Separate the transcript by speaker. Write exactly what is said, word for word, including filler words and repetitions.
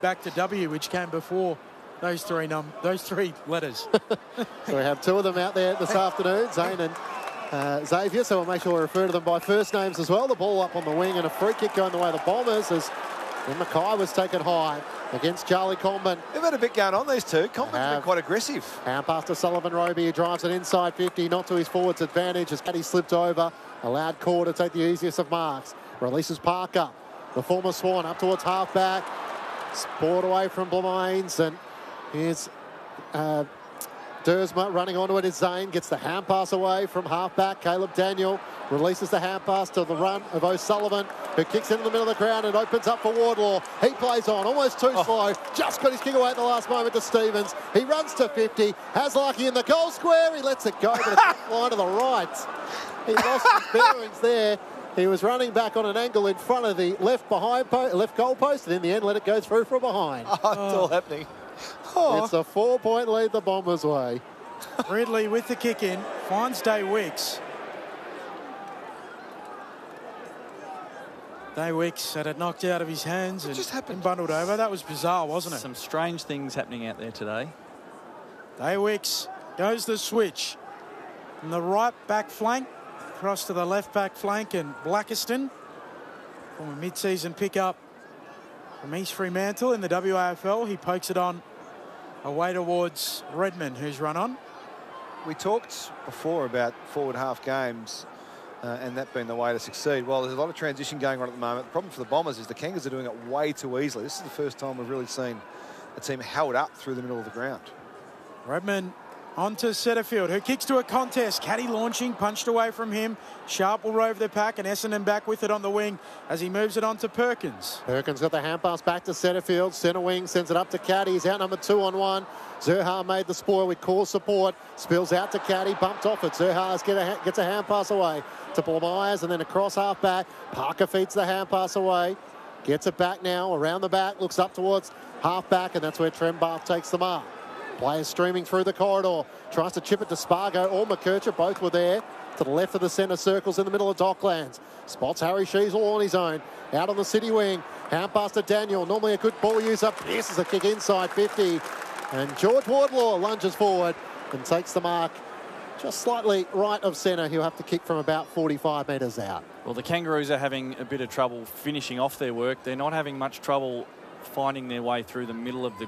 Speaker 1: back to W, which came before those three num those three letters.
Speaker 2: So we have two of them out there this afternoon, Zane and uh, Xavier, so we'll make sure we refer to them by first names as well. The ball up on the wing and a free kick going the way of the Bombers as Mackay was taken high against Charlie Comben.
Speaker 3: They've had a bit going on, these two. Comben's been quite aggressive.
Speaker 2: Hand pass to Sullivan Roby, who drives it inside fifty, not to his forward's advantage as Caddy slipped over. Allowed Core to take the easiest of marks. Releases Parker, the former Swan, up towards half-back. Sport away from Blemains, and here's uh, Dersma running onto it. Is Zane, gets the hand pass away from half-back. Caleb Daniel releases the hand pass to the run of O'Sullivan, who kicks into the middle of the ground and opens up for Wardlaw. He plays on, almost too oh. slow. Just got his kick away at the last moment to Stevens. He runs to fifty, has Larky in the goal square. He lets it go, but it's line to the right. He lost his bearings there. He was running back on an angle in front of the left behind po left goal post, and in the end let it go through from behind.
Speaker 3: Oh, it's all happening. Oh.
Speaker 2: It's a four-point lead the Bombers' way.
Speaker 1: Ridley with the kick in, finds Day Wicks. Day Wicks had it knocked out of his hands and, and bundled over. That was bizarre, wasn't it?
Speaker 4: Some strange things happening out there today.
Speaker 1: Day Wicks goes the switch from the right back flank across to the left back flank, and Blackiston from a mid-season pickup from East Fremantle in the W A F L. He pokes it on away towards Redmond, who's run on.
Speaker 3: We talked before about forward half games uh, and that being the way to succeed. Well, there's a lot of transition going on at the moment. The problem for the Bombers is the Kangas are doing it way too easily. This is the first time we've really seen a team held up through the middle of the ground.
Speaker 1: Redmond onto Setterfield, who kicks to a contest. Caddy launching, punched away from him. Sharp will rove the pack, and Essendon back with it on the wing as he moves it on to Perkins.
Speaker 2: Perkins got the hand pass back to Setterfield. Centre wing sends it up to Caddy. He's out number two on one. Zurhaar made the spoil with core support. Spills out to Caddy, bumped off it. Zurhaar get a, gets a hand pass away to Paul Myers, and then across half back. Parker feeds the hand pass away. Gets it back now, around the back, looks up towards half back, and that's where Trembath takes the mark. Players streaming through the corridor. Tries to chip it to Spargo or McKercher. Both were there. To the left of the centre circles in the middle of Docklands. Spots Harry Sheasel on his own. Out on the city wing. Hand pass to Daniel. Normally a good ball user. Pierces a kick inside fifty. And George Wardlaw lunges forward and takes the mark just slightly right of centre. He'll have to kick from about forty-five metres out.
Speaker 4: Well, the Kangaroos are having a bit of trouble finishing off their work. They're not having much trouble finding their way through the middle of the